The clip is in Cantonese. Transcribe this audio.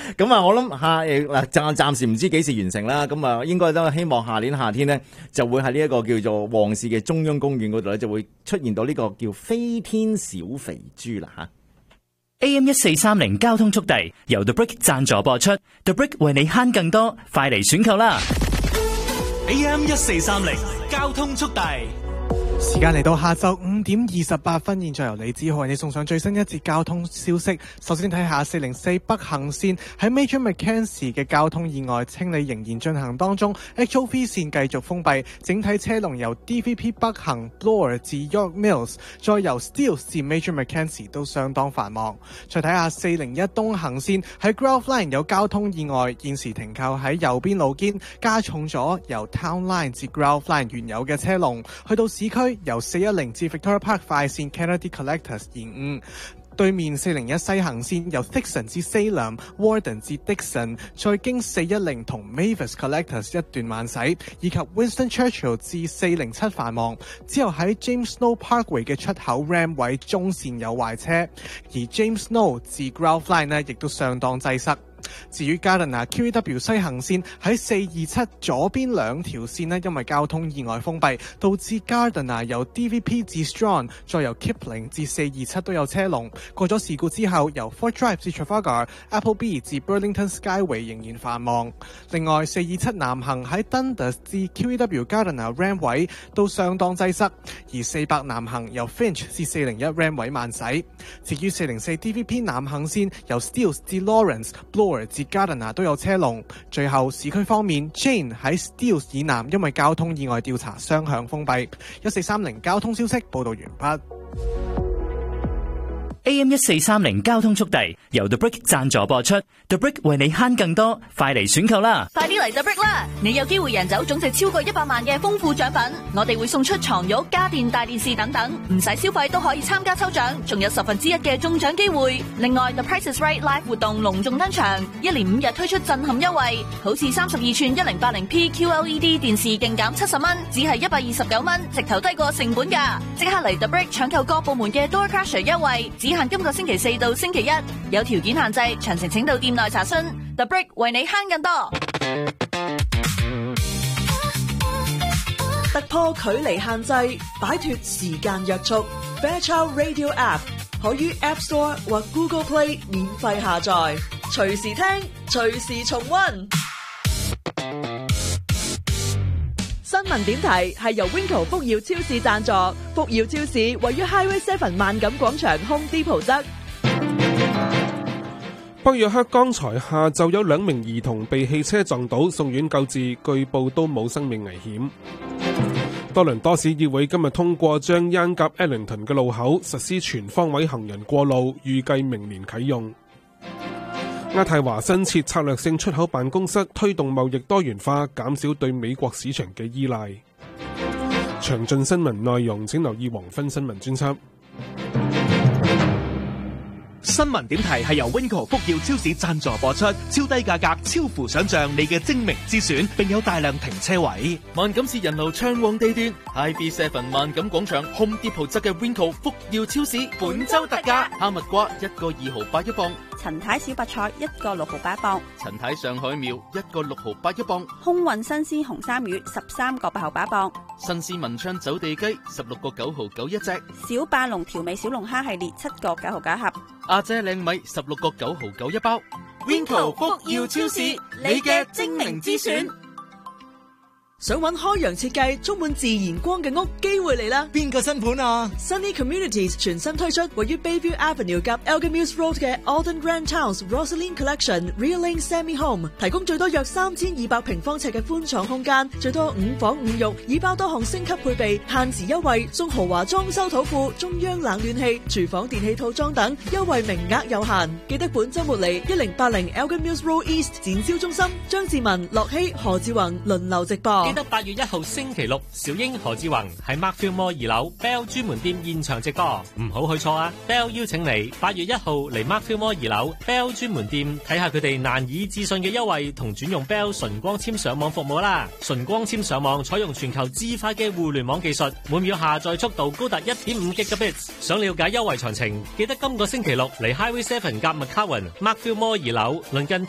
咁啊，我諗暫時唔知幾時完成啦。咁啊，應該都希望下年夏天呢，就會喺呢一個叫做旺市嘅中央公園嗰度咧，就會出現到呢個叫飛天小肥豬啦吓。 AM1430 交通速遞由 The Brick 贊助播出 ，The Brick 為你慳更多，快嚟選購啦 ！AM1430 交通速遞。 時間嚟到下晝5:28，現在由李子豪為你送上最新一節交通消息。首先睇下404北行線喺 Major Mackenzie 嘅交通意外清理仍然進行當中 ，HOV 線繼續封閉，整體車龍由 DVP 北行 Bloor 至 York Mills， 再由 Steeles 至 Major Mackenzie 都相當繁忙。再睇下401東行線喺 Grove Line 有交通意外，現時停靠喺右邊路肩，加重咗由 Town Line 至 Grove Line 原有嘅車龍，去到市區由410至 Victoria Park 快線 Kennedy Collectors 延誤。對面401西行線由 Dixon 至 Salem、Warden 至 Dixon， 再經410同 Mavis Collectors 一段慢駛，以及 Winston Churchill 至407繁忙。之後喺 James Snow Parkway 嘅出口 Ram 位中線有壞車，而 James Snow 至 Grove Line 呢亦都相當擠塞。至於 Gardiner QEW 西行線喺427左邊兩條線呢，因為交通意外封閉，導致 Gardiner 由 DVP 至 Strong， 再由 Kipling 至427都有車龍。過咗事故之後，由 Fort Drive 至 Trafalgar、Appleby 至 Burlington Skyway 仍然繁忙。另外427南行喺 Dundas 至 QEW Gardiner Ram 位都相當擠塞，而400南行由 Finch 至401 Ram 位慢駛。至於404 DVP 南行線由 Steeles 至 Lawrence、Bloor 至 Gardiner 都有車龍。最後市區方面 ，Jane 喺 Steeles 以南因為交通意外調查雙向封閉。1430交通消息報道完畢。 AM1430交通速遞由 The Brick 贊助播出 ，The Brick 為你慳更多，快嚟選購啦！ 快啲嚟 The Brick 啦！你有機會贏走總值超過100萬嘅豐富獎品，我哋會送出床褥、家電、大電視等等，唔使消費都可以參加抽獎，仲有1/10嘅中獎機會。另外 The Price is Right Live 活動隆重登場，一連5日推出震撼優惠，好似32寸 1080p QLED 電視勁減70蚊，只係129蚊，直頭低過成本價。即刻嚟 The Brick 搶購各部門嘅 Door Crusher 優惠，只限今個星期4到星期1，有條件限制，詳情請到店內查詢。The Brick 為你慳更多， 突破距離限制，擺脫時間約束。Fairchild Radio App 可於 App Store 或 Google Play 免費下載，隨時聽，隨時重溫。新聞點題係由 Winco 福耀超市贊助，福耀超市位於 Highway 7萬錦廣場 Home Depot 側。 北約克剛才下晝有2名兒童被汽車撞倒，送院救治，據報都冇生命危險。多倫多市議會今日通過將恩甲 Eglinton 嘅路口實施全方位行人過路，預計明年啟用。亞太華新設策略性出口辦公室，推動貿易多元化，減少對美國市場嘅依賴。詳盡新聞內容請留意黃昏新聞專輯。 新聞點題係由 Winco 福耀超市贊助播出，超低價格，超乎想象，你嘅精明之選，並有大量停車位。萬錦市人流暢旺地段 ，IB7 萬錦廣場 Home Depot 側嘅 Winco 福耀超市本周特價，哈密瓜1個2毫8一磅， 陳太小白菜1個6毫8一磅， 陳太上海苗1個6毫8一磅， 空運新鮮紅衫魚13個8毫8一磅， 新鮮文昌走地雞16個9毫9一隻， 小霸龍調味小龍蝦系列7個9毫9一盒， 阿姐靚米16個9毫9一包。Winco 福耀超市，你嘅精明之選。 想揾開揚設計充滿自然光嘅屋，機會嚟啦！ 邊個新盤啊？ Sunny Communities 全新推出位於 Bayview Avenue 及 Elgin Mills Road 嘅 Alden Grand Towns Rosaline Collection Real Lane Semi Home， 提供最多約3200平方尺嘅寬敞空間，最多5房5浴，已包多項升級配備，限時優惠送豪華裝修土庫、中央冷暖氣、廚房電器套裝等，優惠名額有限。記得本週末嚟1080 Elgin Mills Road East 展銷中心，張志文、樂希、何志宏輪流直播。 記得8月1號星期六，小英何志宏喺 Markfield Mall 2樓 Bell 專門店現場直播，唔好去錯啊 ！Bell 邀請你8月1號嚟 Markfield Mall 2樓 Bell 專門店睇下佢哋難以置信嘅優惠同轉用 Bell 純光纖上網服務啦！純光纖上網採用全球至快嘅互聯網技術，每秒下載速度高達1.5 Gigabits。想了解優惠詳情，記得今個星期六嚟 Highway 7夾 McCowan Markfield Mall 2樓鄰近